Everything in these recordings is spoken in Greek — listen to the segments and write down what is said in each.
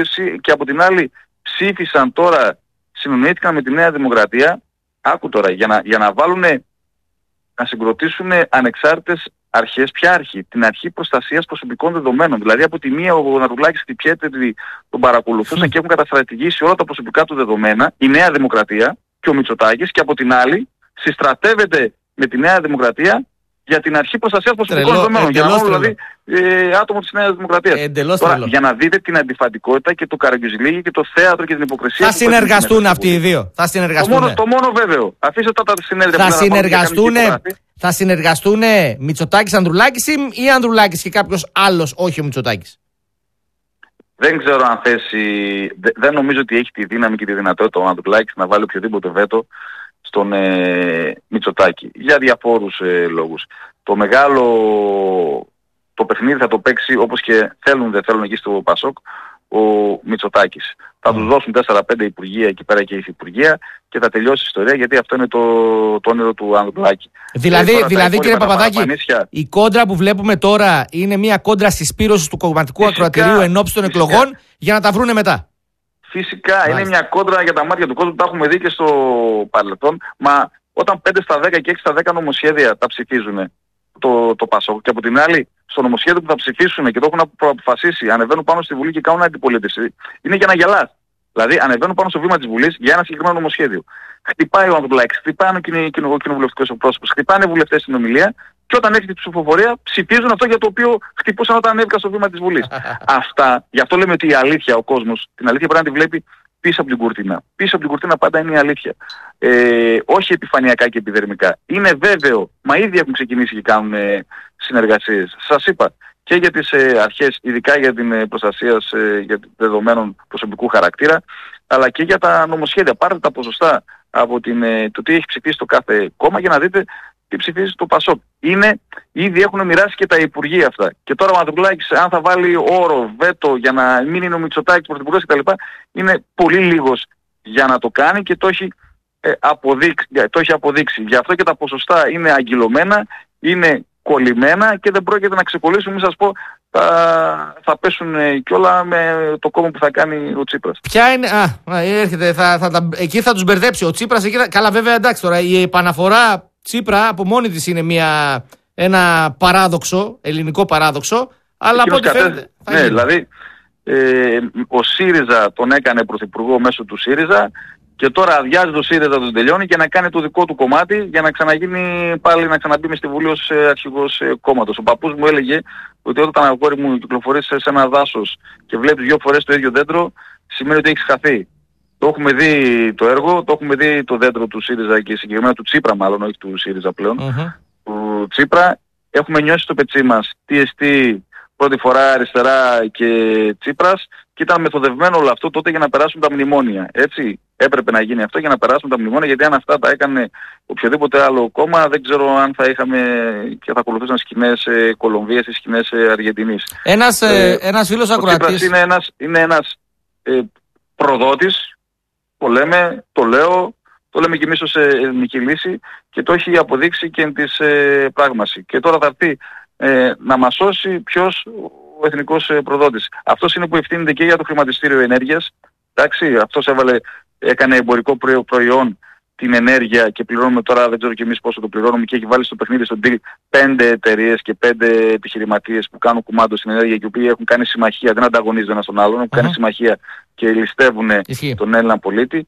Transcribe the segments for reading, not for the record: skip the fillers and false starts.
και από την άλλη ψήφισαν τώρα, συνονίθηκαν με τη Νέα Δημοκρατία, άκου τώρα, για να βάλουν, να συγκροτήσουν ανεξάρτητες αρχές. Ποια αρχή? Την αρχή προστασίας προσωπικών δεδομένων. Δηλαδή από τη μία ο Ανδρουλάκης χτυπιέται ότι τον παρακολουθούσαν και έχουν καταστρατηγήσει όλα τα προσωπικά του δεδομένα, η Νέα Δημοκρατία και ο Μητσοτάκης, και από την άλλη συστρατεύεται με τη Νέα Δημοκρατία για την αρχή προστασίας προσωπικών δεδομένων. Για να βάλουν δηλαδή άτομο της Νέας Δημοκρατίας. Τώρα, για να δείτε την αντιφατικότητα και το καραγκιουζιλίγι και το θέατρο και την υποκρισία. Θα συνεργαστούν αυτοί οι δύο. Θα συνεργαστούν. Το μόνο βέβαιο. Αφήστε τα συνέδρια. Θα συνεργαστούν Μητσοτάκης Ανδρουλάκης ή Ανδρουλάκης και κάποιος άλλος, όχι ο Μητσοτάκης? Δεν ξέρω αν θέσει. Δεν νομίζω ότι έχει τη δύναμη και τη δυνατότητα ο Ανδρουλάκης να βάλει οποιοδήποτε βέτο στον Μητσοτάκη. Για διαφόρους λόγους. Το μεγάλο το παιχνίδι θα το παίξει, όπως και θέλουν δεν θέλουν εκεί στο Πασόκ, ο Μητσοτάκης. Θα τους δώσουν 4-5 υπουργεία εκεί πέρα και υφυπουργεία και θα τελειώσει η ιστορία, γιατί αυτό είναι το όνειρο του Ανδρουλάκη. Δηλαδή κύριε Παπαδάκη, η κόντρα που βλέπουμε τώρα είναι μια κόντρα συσπήρωσης του κομματικού ακροατηρίου ενόψει των εκλογών για να τα βρούνε μετά. Φυσικά, είναι μια κόντρα για τα μάτια του κόσμου, τα έχουμε δει και στο παρελθόν. Μα όταν 5 στα 10 και 6 στα 10 νομοσχέδια τα ψηφίζουν το Πασόκ, και από την άλλη στο νομοσχέδιο που θα ψηφίσουν και το έχουν προαποφασίσει, ανεβαίνουν πάνω στη Βουλή και κάνουν αντιπολίτευση, είναι για να γελάς. Δηλαδή ανεβαίνουν πάνω στο βήμα της Βουλής για ένα συγκεκριμένο νομοσχέδιο. Χτυπάει ο Ανδρουλάκης, χτυπάνε ο κοινοβουλευτικός εκπρόσωπος, χτυπάνε βουλευτές στην ομιλία, και όταν έρχεται η ψηφοφορία ψηφίζουν αυτό για το οποίο χτυπούσαν όταν ανέβηκαν στο βήμα της Βουλής. Αυτά, γι' αυτό λέμε ότι η αλήθεια, ο κόσμος, την αλήθεια πρέπει να τη βλέπει πίσω από την κουρτίνα. Πίσω από την κουρτίνα πάντα είναι η αλήθεια. Όχι επιφανειακά και επιδερμικά. Είναι βέβαιο, μα ήδη έχουν ξεκινήσει και κάνουν συνεργασίες. Σας είπα, και για τις αρχές, ειδικά για την προστασία για δεδομένων προσωπικού χαρακτήρα, αλλά και για τα νομοσχέδια. Πάρτε τα ποσοστά από το τι έχει ψηφίσει το κάθε κόμμα για να δείτε τι ψηφίζει το Πασόκ. Ήδη έχουν μοιράσει και τα υπουργεία αυτά. Και τώρα ο Ανδρουλάκης, αν θα βάλει όρο, βέτο για να μην είναι ο Μητσοτάκης πρωθυπουργός κτλ., είναι πολύ λίγος για να το κάνει και το έχει αποδείξει. Γι' αυτό και τα ποσοστά είναι αγκυλωμένα, είναι κολλημένα και δεν πρόκειται να ξεκολλήσουν. Μην σας πω, θα πέσουν κιόλα με το κόμμα που θα κάνει ο Τσίπρας. Ποια είναι. Έρχεται, εκεί θα τους μπερδέψει ο Τσίπρας. Καλά, βέβαια, εντάξει τώρα. Η επαναφορά Τσίπρα από μόνη της είναι ένα παράδοξο, ελληνικό παράδοξο. Αλλά από ό,τι φαίνεται. Ναι, δηλαδή ο ΣΥΡΙΖΑ τον έκανε πρωθυπουργό μέσω του ΣΥΡΙΖΑ. Και τώρα αδειάζει το ΣΥΡΙΖΑ, τον τελειώνει και να κάνει το δικό του κομμάτι για να ξαναγίνει πάλι, να ξαναμπεί μες στη Βουλή ως αρχηγός κόμματος. Ο παππούς μου έλεγε ότι όταν αγόρι μου κυκλοφορείς σε ένα δάσος και βλέπεις 2 φορές το ίδιο δέντρο, σημαίνει ότι έχεις χαθεί. Το έχουμε δει το έργο, το έχουμε δει το δέντρο του ΣΥΡΙΖΑ και συγκεκριμένα του Τσίπρα, μάλλον, όχι του ΣΥΡΙΖΑ πλέον. Του Τσίπρα. Έχουμε νιώσει στο πετσί μας τι εστί πρώτη φορά αριστερά και Τσίπρας. Και ήταν μεθοδευμένο όλο αυτό τότε για να περάσουν τα μνημόνια. Έτσι έπρεπε να γίνει αυτό για να περάσουν τα μνημόνια, γιατί αν αυτά τα έκανε οποιοδήποτε άλλο κόμμα, δεν ξέρω αν θα είχαμε και θα ακολουθούσαν σκηνές Κολομβίας ή σκηνές Αργεντινής. Ένας φίλος ακροατής. Είναι ένας προδότης, το λέμε και εμείς ως ελληνική λύση, και το έχει αποδείξει και εν της πράγμαση. Και τώρα θα έρθει να μας σώσει ποιος? Ο εθνικός προδότης. Αυτός είναι που ευθύνεται και για το χρηματιστήριο ενέργειας. Εντάξει, αυτός έκανε εμπορικό προϊόν την ενέργεια και πληρώνουμε τώρα, δεν ξέρω και εμείς πόσο το πληρώνουμε, και έχει βάλει στο παιχνίδι στον deal 5 εταιρείες και 5 επιχειρηματίες που κάνουν κουμάντο στην ενέργεια και οι οποίοι έχουν κάνει συμμαχία, δεν ανταγωνίζονται ένας τον άλλον, έχουν κάνει συμμαχία και ληστεύουν τον Έλληνα πολίτη.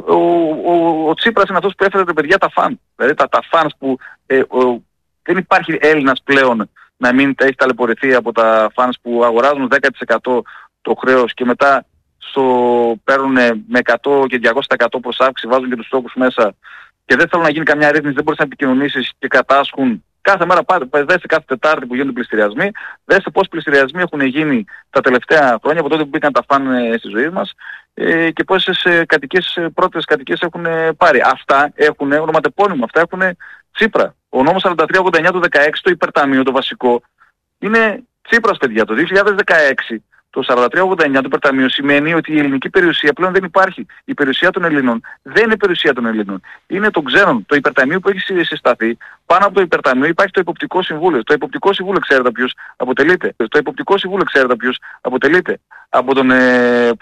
Ο Τσίπρας είναι αυτός που έφερε τα παιδιά τα φαν. Δηλαδή τα φανς που δεν υπάρχει Έλληνας πλέον να μην έχει ταλαιπωρηθεί από τα φανς που αγοράζουν 10% το χρέος και μετά παίρνουν με 100 και 200% προσάυξη, βάζουν και τους στόχους μέσα και δεν θέλουν να γίνει καμιά ρύθμιση, δεν μπορείς να επικοινωνήσεις και κατάσχουν. Κάθε μέρα δέστε κάθε Τετάρτη που γίνονται πληστηριασμοί, δέστε πόσοι πληστηριασμοί έχουν γίνει τα τελευταία χρόνια από τότε που μπήκαν τα φαν στη ζωή μας και πόσες πρώτες κατοικίες έχουν πάρει. Αυτά έχουν ονοματεπώνυμο, αυτά έχουν Τσίπρα. Ο νόμος 4389 του 16, το υπερταμείο, το βασικό, είναι Τσίπρας, παιδιά. Το 2016 το 4389 του υπερταμείου σημαίνει ότι η ελληνική περιουσία πλέον δεν υπάρχει. Η περιουσία των Ελλήνων δεν είναι περιουσία των Ελλήνων. Είναι των ξένων. Το υπερταμείο που έχει συσταθεί, πάνω από το υπερταμείο υπάρχει το Εποπτικό Συμβούλιο. Το Εποπτικό Συμβούλιο ξέρετε ποιος αποτελείται. Από τον